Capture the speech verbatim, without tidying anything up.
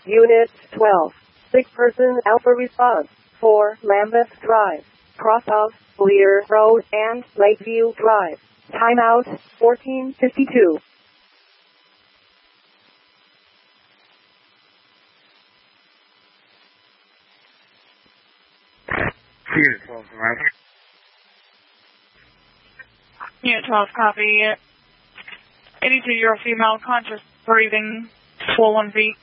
Unit twelve. Sick person Alpha response. four Lambeth Drive. Cross of Lear Road and Lakeview Drive. Timeout fourteen fifty-two. Unit twelve, right? Unit twelve, copy. eighty-two-year-old female, conscious, breathing, swollen feet.